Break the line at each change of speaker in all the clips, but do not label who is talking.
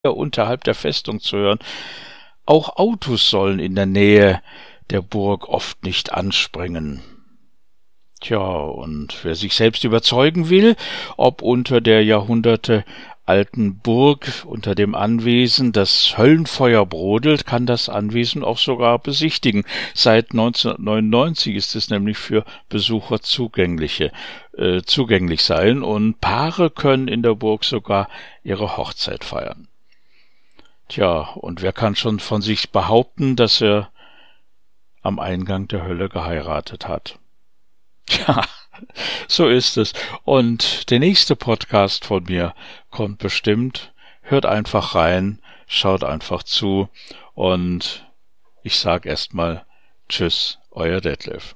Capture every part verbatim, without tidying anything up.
unterhalb der Festung zu hören. Auch Autos sollen in der Nähe der Burg oft nicht anspringen. Tja, und wer sich selbst überzeugen will, ob unter der Jahrhunderte alten Burg, unter dem Anwesen, das Höllenfeuer brodelt, kann das Anwesen auch sogar besichtigen. Seit neunzehnhundertneunundneunzig ist es nämlich für Besucher zugängliche, äh, zugänglich sein, und Paare können in der Burg sogar ihre Hochzeit feiern. Tja, und wer kann schon von sich behaupten, dass er am Eingang der Hölle geheiratet hat? Ja, so ist es. Und der nächste Podcast von mir kommt bestimmt. Hört einfach rein, schaut einfach zu, und ich sag erstmal Tschüss, euer Detlef.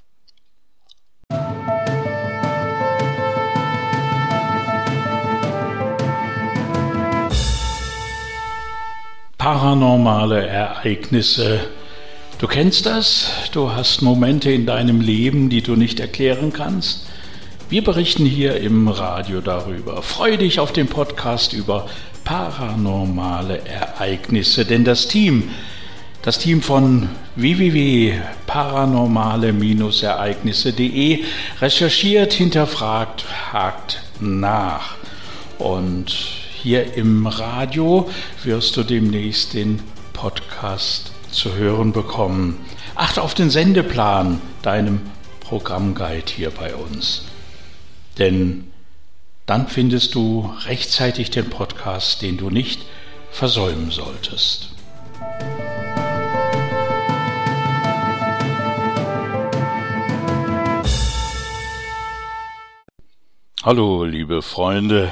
Paranormale Ereignisse. Du kennst das? Du hast Momente in deinem Leben, die du nicht erklären kannst? Wir berichten hier im Radio darüber. Freue dich auf den Podcast über paranormale Ereignisse, denn das Team, das Team von w w w punkt paranormale Ereignisse punkt de recherchiert, hinterfragt, hakt nach. Und hier im Radio wirst du demnächst den Podcast zu hören bekommen. Achte auf den Sendeplan, deinem Programmguide hier bei uns. Denn dann findest du rechtzeitig den Podcast, den du nicht versäumen solltest. Hallo, liebe Freunde.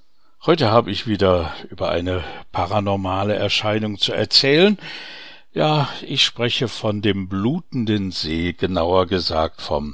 Heute habe ich wieder über eine paranormale Erscheinung zu erzählen. Ja, ich spreche von dem blutenden See, genauer gesagt vom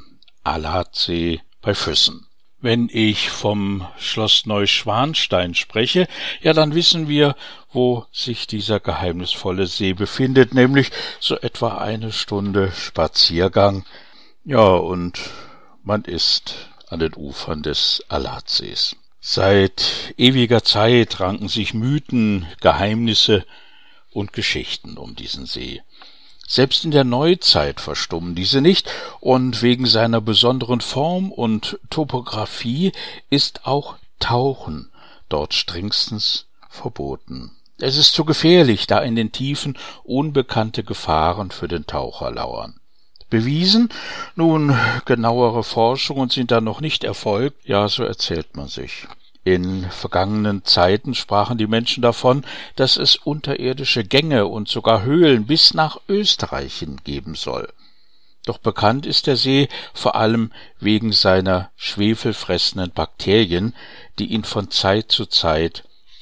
Alatsee bei Füssen. Wenn ich vom Schloss Neuschwanstein spreche, ja, dann wissen wir, wo sich dieser geheimnisvolle See befindet, nämlich so etwa eine Stunde Spaziergang. Ja, und man ist an den Ufern des Alatsees. Seit ewiger Zeit ranken sich Mythen, Geheimnisse und Geschichten um diesen See. Selbst in der Neuzeit verstummen diese nicht, und wegen seiner besonderen Form und Topographie ist auch Tauchen dort strengstens verboten. Es ist zu gefährlich, da in den Tiefen unbekannte Gefahren für den Taucher lauern. Bewiesen? Nun, genauere Forschungen sind da noch nicht erfolgt, ja, so erzählt man sich. In vergangenen Zeiten sprachen die Menschen davon, dass es unterirdische Gänge und sogar Höhlen bis nach Österreich hin geben soll. Doch bekannt ist der See vor allem wegen seiner schwefelfressenden Bakterien, die ihn von Zeit zu Zeit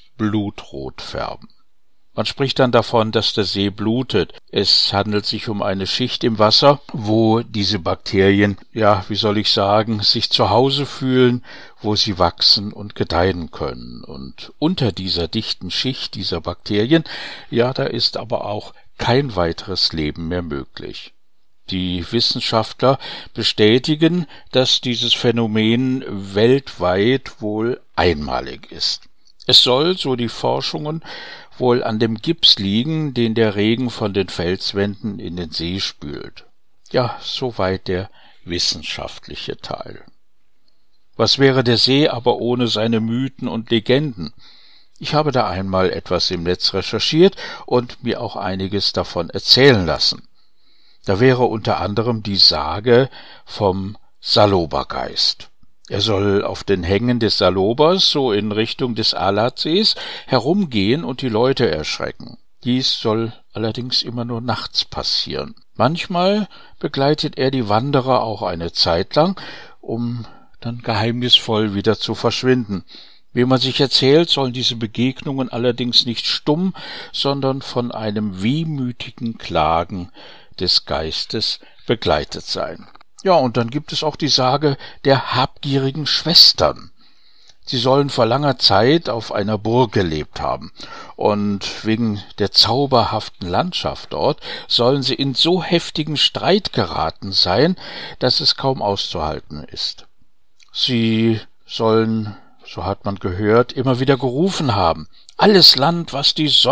blutrot färben. Man spricht dann davon, dass der See blutet. Es handelt sich um eine Schicht im Wasser, wo diese Bakterien, ja, wie soll ich sagen, sich zu Hause fühlen, wo sie wachsen und gedeihen können. Und unter dieser dichten Schicht dieser Bakterien, ja, da ist aber auch kein weiteres Leben mehr möglich. Die Wissenschaftler bestätigen, dass dieses Phänomen weltweit wohl einmalig ist. Es soll, so die Forschungen, wohl an dem Gips liegen, den der Regen von den Felswänden in den See spült. Ja, soweit der wissenschaftliche Teil. Was wäre der See aber ohne seine Mythen und Legenden? Ich habe da einmal etwas im Netz recherchiert und mir auch einiges davon erzählen lassen. Da wäre unter anderem die Sage vom Salobergeist. Er soll auf den Hängen des Salobers, so in Richtung des Alatsees, herumgehen und die Leute erschrecken. Dies soll allerdings immer nur nachts passieren. Manchmal begleitet er die Wanderer auch eine Zeit lang, um dann geheimnisvoll wieder zu verschwinden. Wie man sich erzählt, sollen diese Begegnungen allerdings nicht stumm, sondern von einem wehmütigen Klagen des Geistes begleitet sein. Ja, und dann gibt es auch die Sage der habgierigen Schwestern. Sie sollen vor langer Zeit auf einer Burg gelebt haben, und wegen der zauberhaften Landschaft dort sollen sie in so heftigen Streit geraten sein, dass es kaum auszuhalten ist. Sie sollen so hat man gehört, immer wieder gerufen haben: Alles Land, was die